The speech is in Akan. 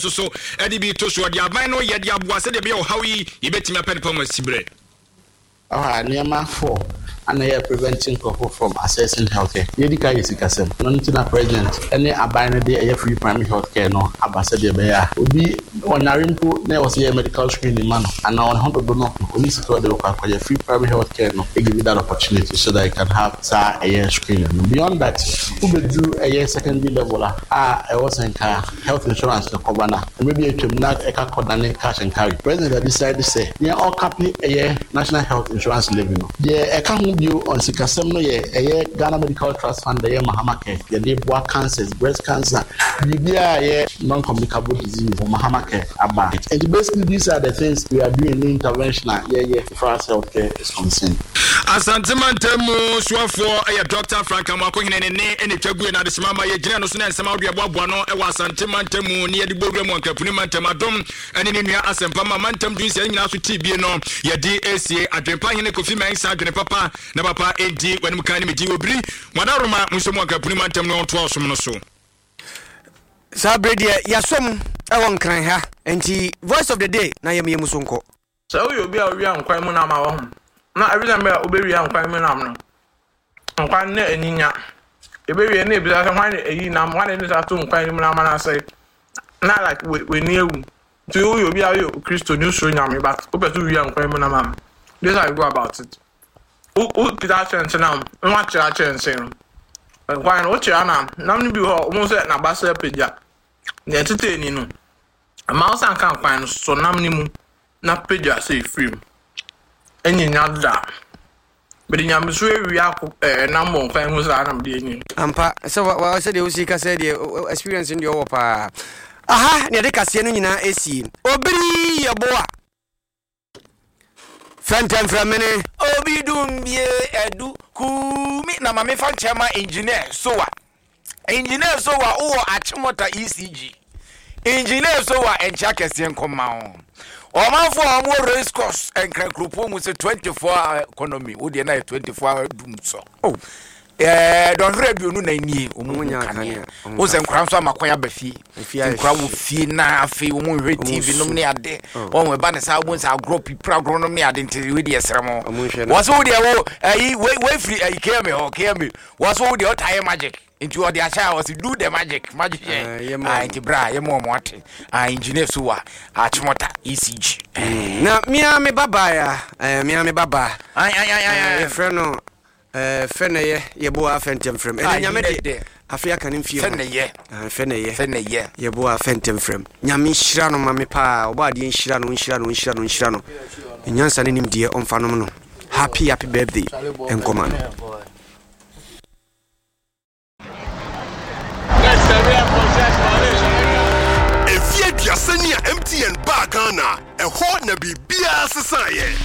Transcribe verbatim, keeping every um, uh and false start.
so so e di bi to so de aban no ye de aboa se de be o hawi ye betimi apene pam asibre ah niema four and they are preventing people from accessing healthcare. Yedika is ikasem. Non-tina president. Any abine day a free primary healthcare no. Abasa de beya. Obi on narimpo ne was a medical screening man. And now on hundred no. Only secure the local for free primary healthcare no. They give you that opportunity so that you can have sa a year screening. Beyond that, who will do a year secondary level? Ah, I was in car health insurance the cover now. Maybe a criminal eka kodane cash and carry. President decided to say, yeah, all copy a year national health insurance living. Yeah, I can't you on Sikasem no ye a Ghana Medical Trust Fund the Mahamake, the neighbor cancers, breast cancer, ye non-communicable disease or Mahamake about it. And basically these are the things we are doing in intervention yeah, yeah, as far as healthcare is concerned. Asantemantemu swafo a Doctor Frank Amako hine ne ene twagu na de semama ye gina no so na nsema ode aboabo no e wa Asantemantemu ne ye de bogre mo nkapuni mantemadom ene ne nua asempa mamantam dun se nyina so tibie no ye di aca adwempa hine Kofi Mensa adwene papa na papa edi wani mkani medi obri mwadaroma msomo nkapuni mantem no to osom no so Sabrede yasom ewon kran ha enti voice of the day na yem yem sonko so we obi a wi ankwan mu na ma wo na every time obi wi ankwan mu na no ankwan na aninya ebe wi na ebisa se hwan eyi na hwan ni sa to ankwan mu na ma na say na like we ni ewu so we obi a wi Kristo ni so nyame but obetu wi ankwan mu na ma this how you go about it o o kita chance now nwa cha chance no ankwan o cha na nam ni bi ho mo se na basa peja na entertain no ama san kan kwan so nam ni mu na peja say free enyinya da bidi nyam so ewi akọ eh na mo kwan mu sa na mde enyi ampa so wa se de usi ka se de experience ndi o pa aha ne de kase no nyina esi obiri yeboa Fentem framene obi dumbie edu kumi na mame fa chema engineer sowa engineer sowa o achimota E C G engineer sowa encha kese nkoma o o manfo o race course enkra group mu se twenty-four hour economy wo de na twenty-four hour dum so oh eh don rebi nu na ni omunya kan o se nkra so amakoya bafi nkra wo fie na afi wo mu hwe T V nom ne ade o mo ba ne sa wo sa agro pipra agro nom ne ade nti we de esremo wo so de wo ayi we free ayi keme ho keme wo so de o tie magic nti o de acha wo si do the magic magic eh ah nti bra ye mo mo ate ah engineer so wa achimota E C G na mia me baba ya eh mia me baba ai ai ai ai friend no eh feneye yeboa fentem frem e nyame de afia kan mfie feneye feneye feneye yeboa fentem frem nyame hira no mame pa oba de hira no hira no hira no hira no nyansa ne nimdie omfa no no happy happy birthday enkoma no efie diasania M T N ba Ghana e ho na bibia sesaye